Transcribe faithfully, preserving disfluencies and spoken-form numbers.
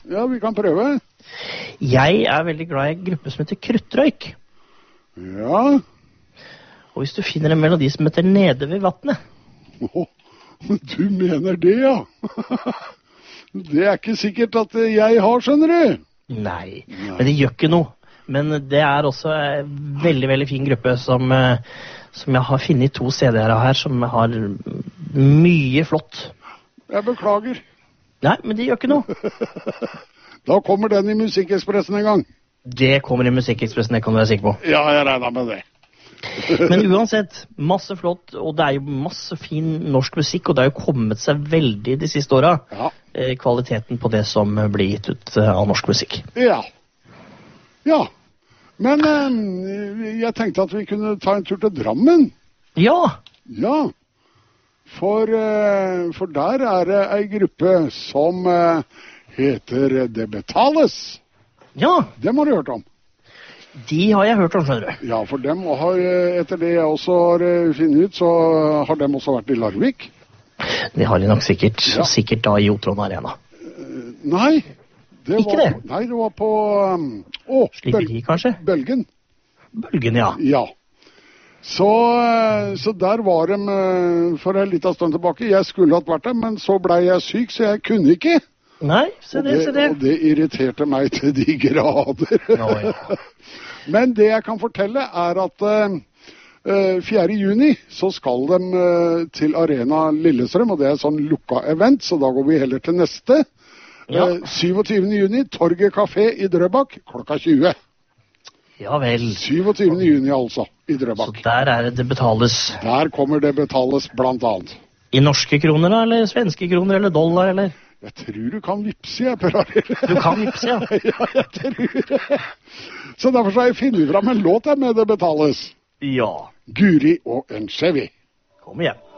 Ja, vi kan prøve. Jeg er veldig glad i en gruppe som heter Kruttrøyk. Ja. Og hvis du finner en melodi som heter Nede ved vattnet. Åh, du mener det, ja. Det er ikke sikkert at jeg har, skjønner du. Nei, Nei. Men det gjør ikke noe. Men det er også en veldig, veldig fin gruppe som, som jeg har funnet to C D-er her, som har mye flott. Jeg beklager. Nei, men det gjør ikke noe. Da kommer den i Musikkekspressen en gang. Det kommer i Musikkekspressen, det kan du være sikker på. Ja, jeg regner med det. Men uansett, masse flott, og det er jo masse fin norsk musikk, og det har jo kommet seg veldig de siste årene, ja. Kvaliteten på det som blir gitt ut av norsk musikk. Ja, ja, men eh, jeg tenkte at vi kunne ta en tur til Drammen. Ja. Ja, for, eh, for der er det en gruppe som eh, heter Det Betales. Ja. Dem har du hørt om. De har jeg hørt om, skjønner du. Ja, for dem har, etter det jeg også har funnet ut, så har dem også vært i Larvik. Det har de nok sikkert, ja. Sikkert da i Jotron Arena. Uh, nei. Det Ikke var, det? Nei, det var på... Um, å, Slipperi, kanskje? Bølgen. Bølgen, ja. Ja. Så, så der var de for en liten stund tilbake. Jeg skulle hatt vært der, men så ble jeg syk, så jeg kunne ikke. Nei, se det, se det. Og det irriterte meg til de grader. Nå, ja. Men det jeg kan fortelle er at uh, fjerde juni så skal de uh, til Arena Lillestrøm, og det er sånn lukka event, så da går vi heller til neste. Ja. Uh, syvogtyvende juni, Torget Café i Drøbak, klokka tjue. Ja vel. syvogtyvende juni altså, i Drøbak. Så der er det det betales. Der kommer det betales blant annet. I norske kroner da, eller svenske kroner, eller dollar, eller? Jeg tror du kan vipse, jeg, Per Arild. Du kan vipse, ja. Ja, jeg tror det. Så derfor så har jeg funnet fram en låt der med Det Betales. Ja. Guri og en Chevy. Kom igjen.